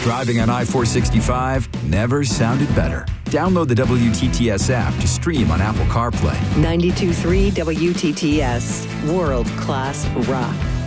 Driving on I-465 never sounded better. Download the WTTS app to stream on Apple CarPlay. 92.3 WTTS, world-class rock.